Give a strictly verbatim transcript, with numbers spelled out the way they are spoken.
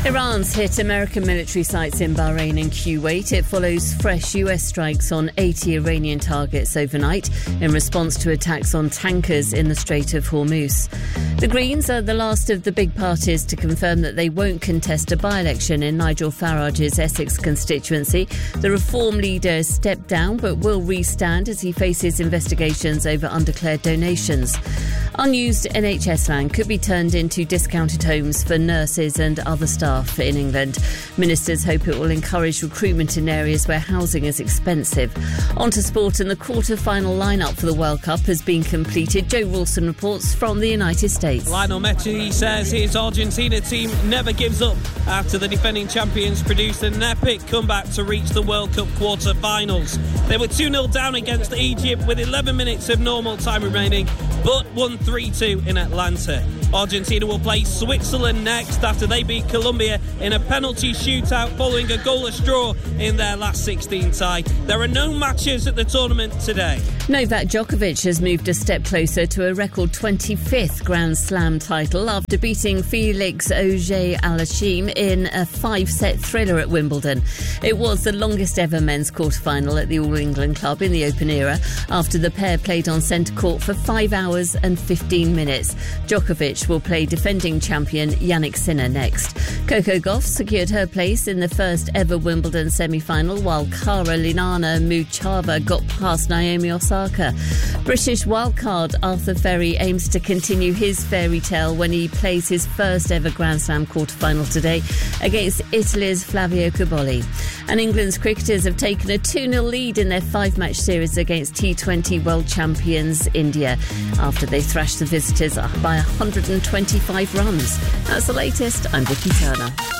Iran's hit American military sites in Bahrain and Kuwait. It follows fresh U S strikes on eighty Iranian targets overnight in response to attacks on tankers in the Strait of Hormuz. The Greens are the last of the big parties to confirm that they won't contest a by-election in Nigel Farage's Essex constituency. The Reform leader has stepped down but will re-stand as he faces investigations over undeclared donations. Unused N H S land could be turned into discounted homes for nurses and other staff in England. Ministers hope it will encourage recruitment in areas where housing is expensive. On to sport, and the quarter-final lineup for the World Cup has been completed. Joe Wilson reports from the United States. Lionel Messi says his Argentina team never gives up after the defending champions produced an epic comeback to reach the World Cup quarter-finals. They were two nil down against Egypt with eleven minutes of normal time remaining, but won three two in Atlanta. Argentina will play Switzerland next after they beat Colombia in a penalty shootout following a goalless draw in their last sixteen tie. There are no matches at the tournament today. Novak Djokovic has moved a step closer to a record twenty-fifth Grand Slam title after beating Felix Auger-Aliassime in a five-set thriller at Wimbledon. It was the longest ever men's quarter-final at the All England Club in the Open era after the pair played on centre court for five hours and fifteen minutes. Djokovic will play defending champion Jannik Sinner next. Coco Gauff secured her place in the first ever Wimbledon semi-final, while Karolina Muchova got past Naomi Osaka. British wildcard Arthur Ferry aims to continue his fairy tale when he plays his first ever Grand Slam quarter-final today against Italy's Flavio Cobolli. And England's cricketers have taken a two nil lead in their five-match series against T twenty world champions India after they thrashed the visitors by one hundred twenty-five runs. That's the latest. I'm Vicky Turner.